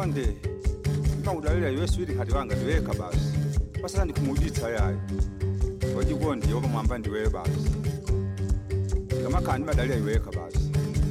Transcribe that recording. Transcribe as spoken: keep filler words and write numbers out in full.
konde ngikudlalela yeswiri khati wanga ndiweka basi pasala ndikumuditsa yayo wajikonde yoba mwamba ndiwe basi ngamakhani badalira iweka basi